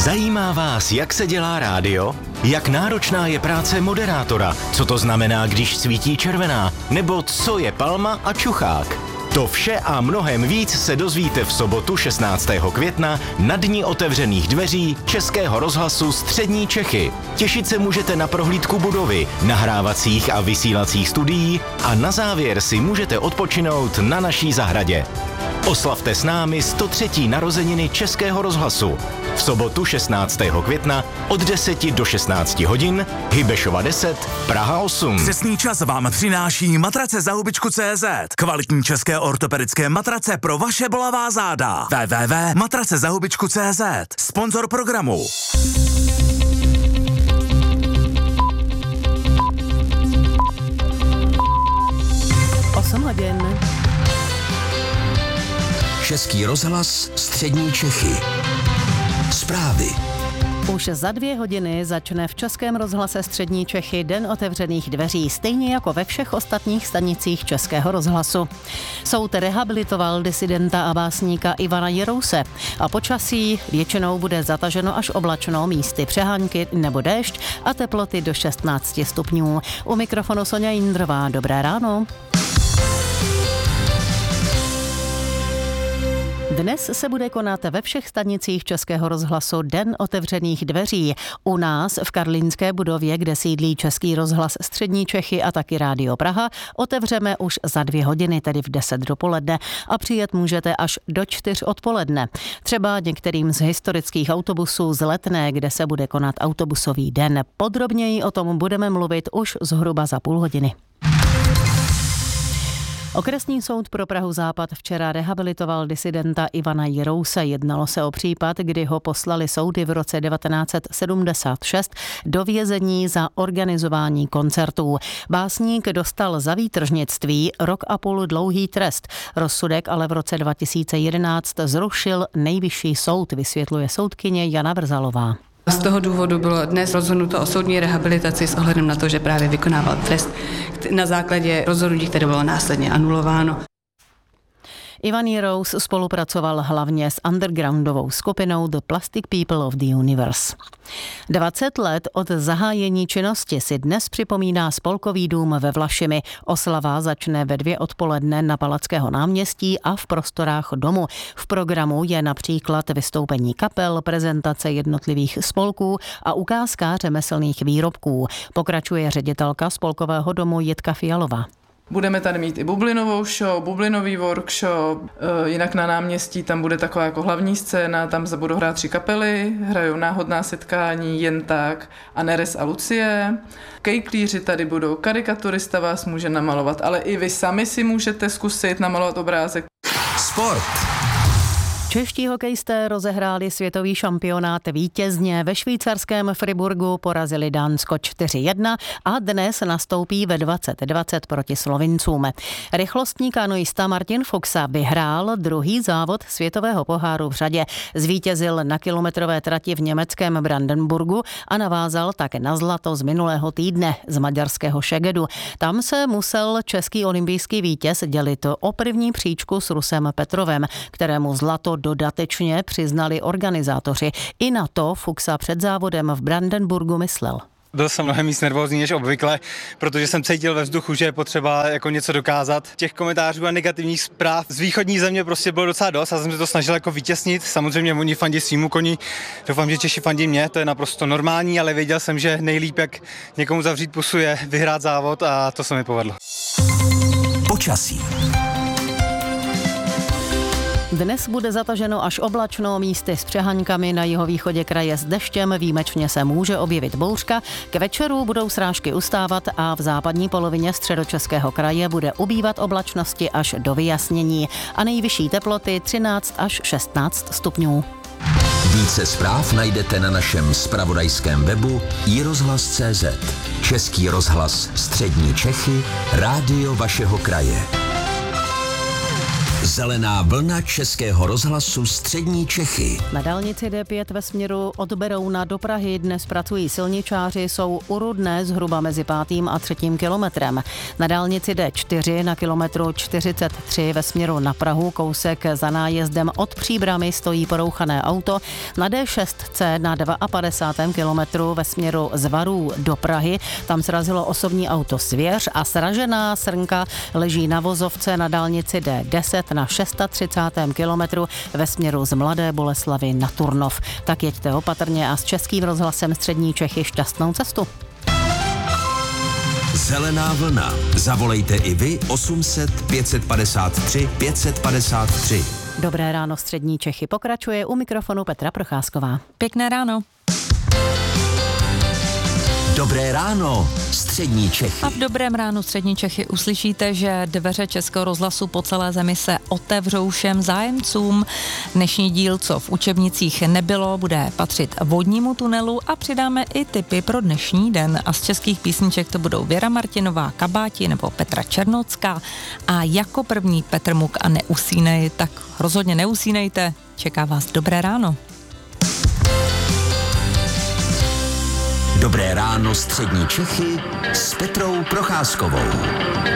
Zajímá vás, jak se dělá rádio? Jak náročná je práce moderátora? Co to znamená, když svítí červená? Nebo co je palma a čuchák? To vše a mnohem víc se dozvíte v sobotu 16. května na Dni otevřených dveří Českého rozhlasu Střední Čechy. Těšit se můžete na prohlídku budovy, nahrávacích a vysílacích studií a na závěr si můžete odpočinout na naší zahradě. Oslavte s námi 103. narozeniny Českého rozhlasu. V sobotu 16. května od 10 do 16 hodin, Hybešova 10, Praha 8. Přesný čas vám přináší matrace za hubičku.cz. Kvalitní české ortopedické matrace pro vaše bolavá záda. www.matracezahubičku.cz. Sponzor programu. Hodin. Český rozhlas Střední Čechy. Zprávy. Už za 2 hodiny začne v Českém rozhlase Střední Čechy Den otevřených dveří, stejně jako ve všech ostatních stanicích Českého rozhlasu. Soud rehabilitoval disidenta a básníka Ivana Jirouse a počasí většinou bude zataženo až oblačno, místy přehánky nebo déšť a teploty do 16 stupňů. U mikrofonu Sonja Jindrová, dobré ráno. Dnes se bude konat ve všech stanicích Českého rozhlasu Den otevřených dveří. U nás v karlínské budově, kde sídlí Český rozhlas Střední Čechy a taky Rádio Praha, otevřeme už za 2 hodiny, tedy v 10 dopoledne a přijet můžete až do 4 odpoledne. Třeba některým z historických autobusů z Letné, kde se bude konat autobusový den. Podrobněji o tom budeme mluvit už zhruba za půl hodiny. Okresní soud pro Prahu Západ včera rehabilitoval disidenta Ivana Jirouse. Jednalo se o případ, kdy ho poslali soudy v roce 1976 do vězení za organizování koncertů. Básník dostal za výtržnictví 1,5 roku dlouhý trest. Rozsudek ale v roce 2011 zrušil Nejvyšší soud, vysvětluje soudkyně Jana Vrzalová. Z toho důvodu bylo dnes rozhodnuto o soudní rehabilitaci s ohledem na to, že právě vykonával trest na základě rozhodnutí, které bylo následně anulováno. Ivan Jirous spolupracoval hlavně s undergroundovou skupinou The Plastic People of the Universe. 20 let od zahájení činnosti si dnes připomíná Spolkový dům ve Vlašimi. Oslava začne ve 2 odpoledne na Palackého náměstí a v prostorách domu. V programu je například vystoupení kapel, prezentace jednotlivých spolků a ukázka řemeslných výrobků. Pokračuje ředitelka Spolkového domu Jitka Fialová. Budeme tady mít i bublinovou show, bublinový workshop, jinak na náměstí tam bude taková jako hlavní scéna, tam se budou hrát 3 kapely, hrajou Náhodná setkání, Jen tak a Neres a Lucie. Kejklíři tady budou, karikaturista vás může namalovat, ale i vy sami si můžete zkusit namalovat obrázek. Sport. Čeští hokejisté rozehráli světový šampionát vítězně. Ve švýcarském Friburgu porazili Dánsko 4-1 a dnes nastoupí ve 2020 proti Slovincům. Rychlostní kanoista Martin Fuchsa vyhrál 2. závod světového poháru v řadě. Zvítězil na kilometrové trati v německém Brandenburgu a navázal tak na zlato z minulého týdne z maďarského Šegedu. Tam se musel český olympijský vítěz dělit o první příčku s Rusem Petrovem, kterému zlato dodatečně přiznali organizátoři. I na to Fuchsa před závodem v Brandenburgu myslel. Byl jsem mnohem víc nervózní než obvykle, protože jsem cítil ve vzduchu, že je potřeba jako něco dokázat. Těch komentářů a negativních zpráv z východní země prostě bylo docela dost a jsem se to snažil jako vytěsnit. Samozřejmě oni fandí svýmu koni, doufám, že Češi fandí mě, to je naprosto normální, ale věděl jsem, že nejlíp, jak někomu zavřít pusu, je vyhrát závod a to se mi povedlo. Počasí. Dnes bude zataženo až oblačno, místy s přehaňkami, na jihovýchodě kraje s deštěm, výjimečně se může objevit bouřka. K večeru budou srážky ustávat a v západní polovině Středočeského kraje bude ubývat oblačnosti až do vyjasnění a nejvyšší teploty 13 až 16 stupňů. Více zpráv najdete na našem zpravodajském webu iRozhlas.cz. Český rozhlas Střední Čechy, rádio vašeho kraje. Zelená vlna Českého rozhlasu Střední Čechy. Na dálnici D5 ve směru od Berouna do Prahy dnes pracují silničáři, jsou u Rudné zhruba mezi 5. a 3. kilometrem. Na dálnici D4 na kilometru 43 ve směru na Prahu, kousek za nájezdem od Příbramy, stojí porouchané auto. Na D6C na 52. kilometru ve směru z Varů do Prahy, tam srazilo osobní auto Svěř a sražená srnka leží na vozovce na dálnici D10 na 36. kilometru ve směru z Mladé Boleslavi na Turnov. Tak jeďte opatrně a s Českým rozhlasem Střední Čechy šťastnou cestu. Zelená vlna. Zavolejte i vy 800 553 553. Dobré ráno, Střední Čechy pokračuje, u mikrofonu Petra Procházková. Pěkné ráno. Dobré ráno, Střední Čechy. A v Dobrém ránu Střední Čechy uslyšíte, že dveře Českého rozhlasu po celé zemi se otevřou všem zájemcům. Dnešní díl, co v učebnicích nebylo, bude patřit vodnímu tunelu a přidáme i tipy pro dnešní den. A z českých písniček to budou Věra Martinová, Kabáti nebo Petra Černocká. A jako první Petr Muk a Neusínej, tak rozhodně neusínejte, čeká vás Dobré ráno. Dobré ráno, Střední Čechy s Petrou Procházkovou.